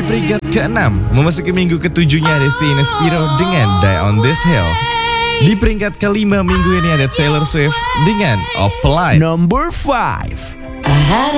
peringkat ke-6, memasuki minggu ke-7-nya ada Sheena Spiro dengan Die on This Hill. Di peringkat ke-5 minggu ini ada Taylor Swift dengan Apply. Number 5.